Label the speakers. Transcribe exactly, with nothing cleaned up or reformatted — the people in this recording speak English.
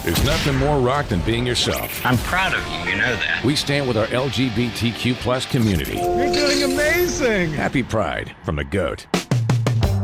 Speaker 1: There's nothing more rock than being yourself.
Speaker 2: I'm proud of you, you know that.
Speaker 1: We stand with our L G B T Q plus community.
Speaker 3: You're doing amazing!
Speaker 1: Happy Pride from the GOAT.